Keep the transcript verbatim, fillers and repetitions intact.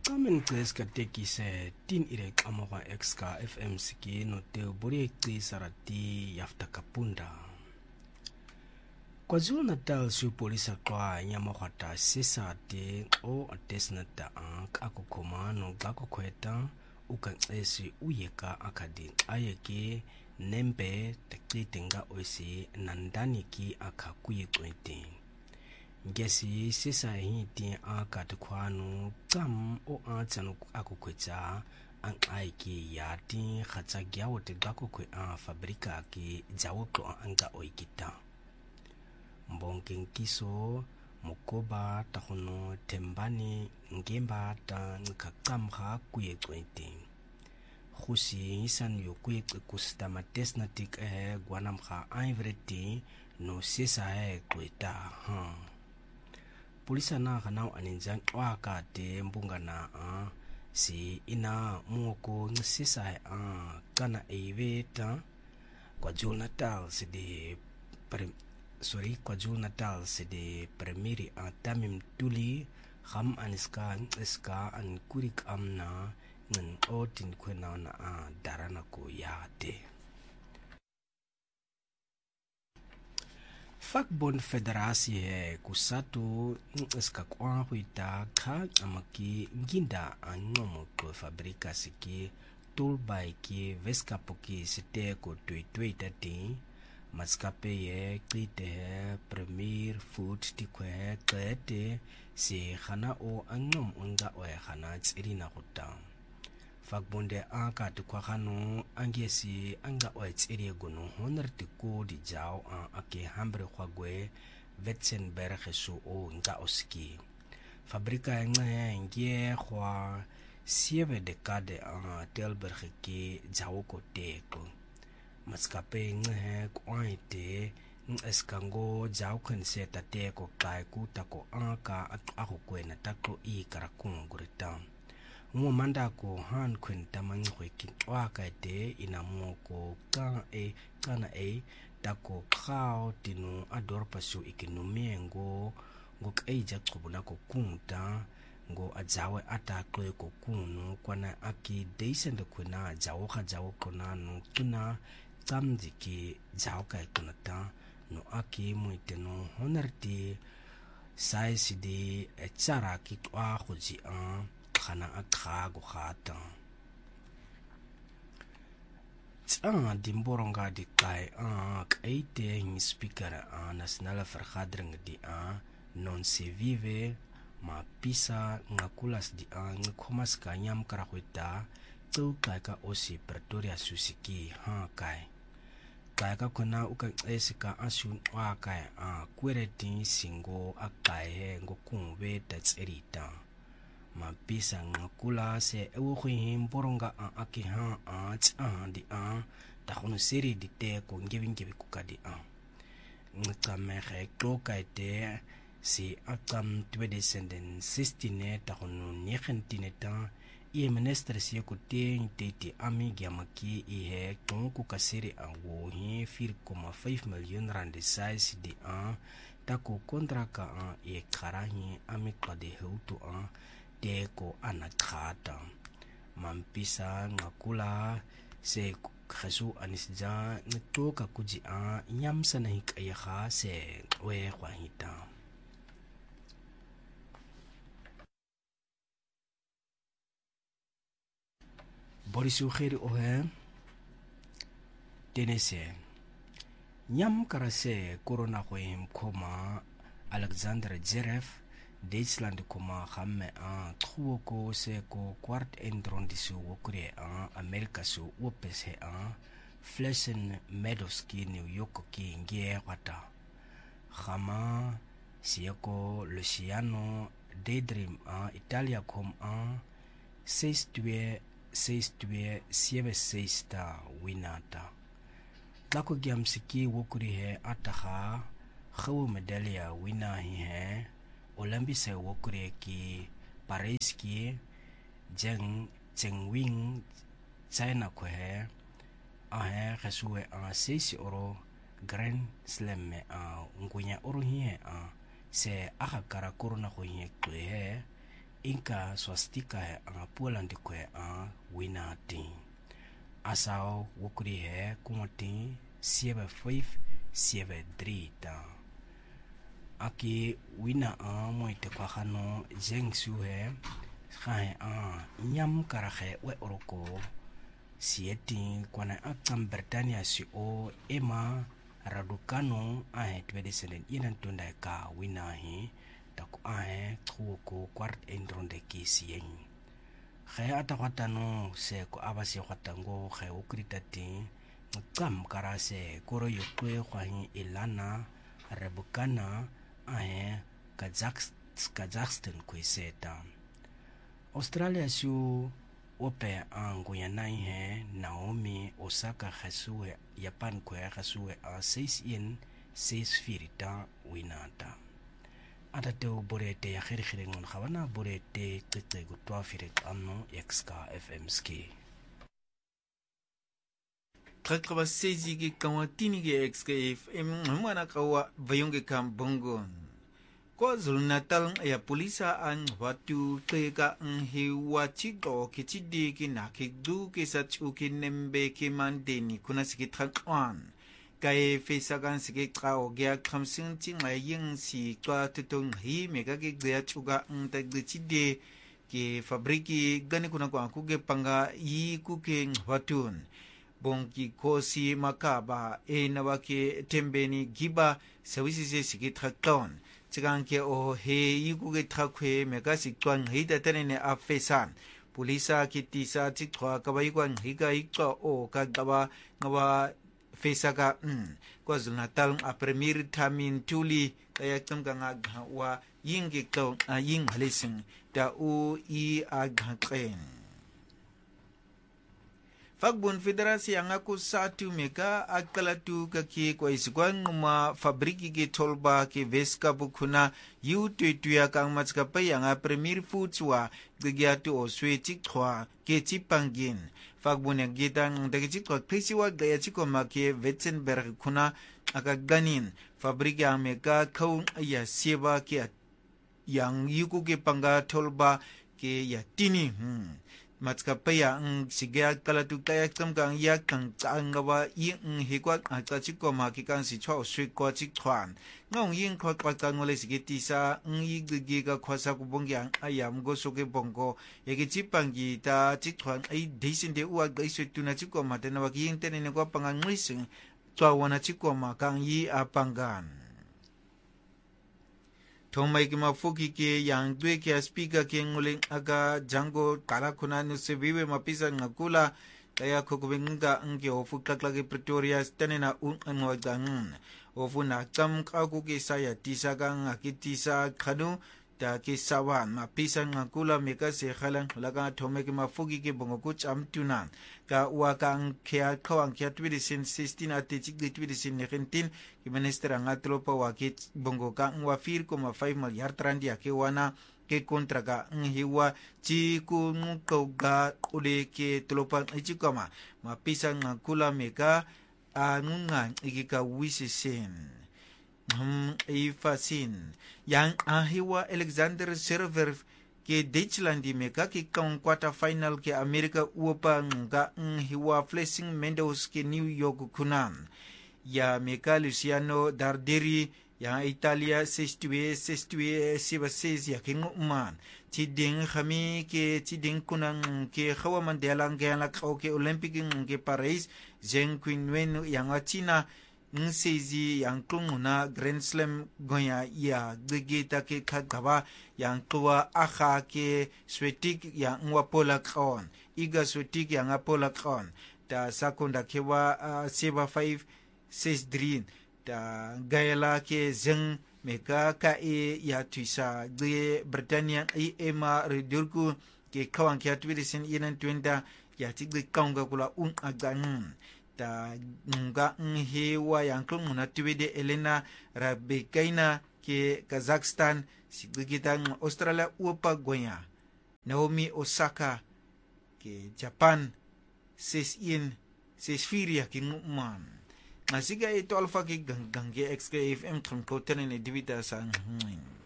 Kamen Kreska Teki se tin ire Kamora Exka F M Siki no te bori sarati yafta kapunda. KwaZulu Natal su polisa kwa nyamokata sesa te o atesnata ank akukoma no glako kweta ukansesi uyeka akadi ayeke nembe tekitenga oisi nandani ki akakuye kwete. Ngesi sesa hiti akati kwanu tam o atanu akukweta an aiki yati khatsagia wote glako kwe a fabrika ki jawoko anga oikita. Mbonke nkiso mukoba tahono tembani ngemba ta nkakamha kuye kwete. Khusi isan yo kuye kusitama tesnatik eh gwanamha aivreti no sesa he kweta ha. Polisa na kanao aninjang waka te mbunga na a si ina muoko sesa he a kana eveta KwaZulu Natal se de sorry KwaZulu Natal se de premieri a tamim tuli kham aniska iska an kurik amna ngan otin kwena na a darana ko yate. Vakbond Federatie he kusatu iska kwa huita ka amaki nginda anomo ko fabrika siki tulbai ki veskapoki site ko tui tui tati maskape ye kite he premier food tikwe kete si khana o anom unga o khana tsirina huta. Vakbonde aka tukwa khano angesi anga o tsiri gono honor tiko di jao an ake hambre khwagwe Wetzenberg so o nga oski. Fabrika nga ngie khwa sieve dekade an Telberg ki jao ko teko. Maskape nga kwaite eskango jao khense tate ko kai ku tako aka ako kwena tako i karakun gurita. Mo manda ko han kun tamang khweki waka te inamo ko ka e kana e tako khao tinu ador pasu ekonomi ngo ngo kaija kubuna ko kunta ngo ajawe atakwe ko kunu kwana aki deisende kwena jawo kha jawo kona no tuna tamdiki jawo kai kunata no aki muiteno honerti saisi di echara ki kwa khuji a khana akha go khata tsang dimboronga di kai a kaite ni speaker a national vergadering di a non se vive ma pisa ngakulas di a ngkomas kanyam karakwita tsu kai ka osi Pretoria susiki ha kai kai ka kona uka esika asu wa kai a kwereti singo akai ngo kunwe tatserita mapisa ngakula se ewo khwihim boronga a akiha a tsa di a ta khono seri di te ko ngebi ngebi kukadi a ngkame khe toka ite si akam twenty sixteen ta khono nikhentine ta i minister si ko te te ami gyamaki i he tonku kaseri a wo hi four point five million rand size di a ta ko kontraka a e kharahi ami qade hutu a teko anakhata mampisa ngakula se khasu anisja ntoka kuji a nyamsa na hikaya kha se we khwahita. Borisu khiri ohe tenese nyam karase corona khwem khoma Alexander Zverev Duitsland koma khamme a truoko se ko kwart endron disu wokre a Amerika su wopes he a Flessen Meadows ki New York ki ngie wata khama sieko Luciano Daydream a Italia kom a six two six two seven six ta winata tlako gyamsiki wokri he ataha khawu medalia wina hi he Olympic wokre ki Paris ki Zheng Zhengwing China ko he a he khasuwe a six oro Grand Slam me a ngunya oro hi a se aka kara corona ko hi ko he inka swastika he anga pualandi kwe a wina ting. Asao wukuri he kumoting siebe five siebe three ta. Aki wina a moite kwa kano jengsu he khae a nyam karahe we oroko sieting kwana akam Britania si o ema radukano ahe twedesenden inan tunda ka wina hi taku ahe truko kwart endronde ki sieng. Khae atakwatano se ko abasi kwatango khae ukritati ngam karase koro yokwe kwahi ilana rebukana ahe Kazakhstan kwiseta. Australia su ope angu ya nai he Naomi Osaka khasue Japan kwe khasue a six in six firita winata. Atate o borete ya khiri khiri ngon khawana borete tete gutwa firit amno X K F M ski. Kakaba sezi ki kawatini ke X K F M mwana kawa vayonge kambongon. Kwa Zulu Natal ya polisa ang watu teka ang hiwa chiko kichidi ki nakigdu ki sa chuki nembe ki mandeni kuna sikitrakwan. Kaya fesagan sikikao gaya kamsing chingay yung si kwa tutong hi mega ki gaya chuka ang tagdichidi ki fabriki gani kuna kwa kuke panga yi kuke watun. Bonki kosi makaba e nawake tembeni giba sawisi se sikitrakwan. Chiganke o he yikuge trakwe mega siktuan hida tenene a fesan. Polisa kitisa chikwa kabayikwan higa ikwa o kagaba ngawa fesaka mm. Kwa Zulu Natal a premier tamin tuli kaya tamga nga wa yingi klaw a ying halising da u i agakren. Fagbun federasi ang ako sa atu meka agkalatu kaki kwa isigwan nguma fabriki ke tolba ke veska bukuna yu tuya kang matskapay ang premier foods wa gagiyatu o swe chikwa ke chipangin. Fagbun ang gitang dagachikwa krisiwa gaya chikwa ma ke Wetzenberg kuna akaganin fabriki ang meka kaung ya sieba ke yang yuku ke panga tolba ke ya tini hmm. Matskapaya ang sigaya kalatu kaya kamgang yak kang tsang gawa yung higwat at kachiko makikang si chwa o sui kwa chiktuan. Ngong yung kwa kwa kangole sigiti sa ng yigigiga kwa sa kubonggi ang ayam go suke bongko yagi chipangi ta chiktuan ay desinde uwag ga isu tuna chiko matena waki yung tenene kwa panganglising chwa wana chiko makang yi apangan. Thomai ki mafuki ke yang dwe ke speaker ke nguling aga jango karakuna no se vive mapisa ngakula kaya kukubenga nge ofu kaklage Pretoria stanena un anwagang ofu na kam kaku ke saya tisa gang akitisa khanu ta ke sawan mapisa ngakula meka se khalang laga thomai ki mafuki ke bongoku cham tunan ka wakang kya khawang kya twenty sixteen ate chik de twenty nineteen ki minister nga tropa wakit bongo ka ngwa four point five milyar rand ya ke wana ke kontra ka nghiwa chi ku ngko ga ule ke tropa ichikoma mapisa ngakula meka anunga ikika wisisen Hmm, ifasin. Yang ahiwa Alexander Server ke Deutschland meka ki kang quarter final ke Amerika upa nga hiwa Flessing Mendoz ke New York kunan. Ya meka Luciano Darderi yang Italia sestue sestue sibases ya ke nguman. Tiding kami ke tiding kunang ke khawa mandelang ke la ke Olympic ke Paris Zheng Qinwen yang China Nsezi yang klunguna Grand Slam goya ya gigita ke kagaba yang tua akha ke swetik yang wapola kaon iga swetik yang apola kaon ta sakunda kewa uh, seba five six drin ta gaela ke zeng meka ka e ya tuisa de Britania i ema redurku ke kawan ke atwirisin inan twenda ya tigde kaunga kula un agan ta nga hewa yang klung muna tuwede Elena Rabekaina ke Kazakhstan sigita Australia upa goya Naomi Osaka ke Japan ses in ses firia ke ngumman ngasiga ito alfa ke ganggang ke X K F M kam kotenin edivita sa ngin